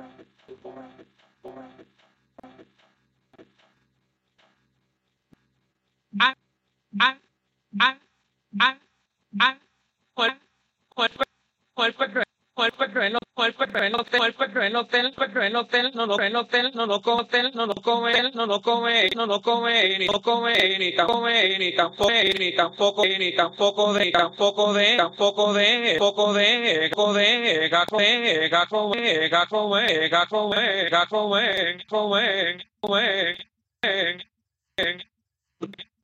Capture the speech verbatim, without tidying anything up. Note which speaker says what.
Speaker 1: An, an, an, an, an, cuerpo, cuerpo, cuerpo, cuerpo, trueno, cuerpo, trueno, cuerpo, trueno, tel, cuerpo, trueno, tel, no lo, trueno, tel, no lo come, tel, no lo come, no lo come, no lo come, ni lo come, ni tampoco, ni tampoco, ni tampoco, ni tampoco de, tampoco de, tampoco de, poco de, poco de, gato, de, gato, de, gato, de, gato, de, gato, de, come, come, come.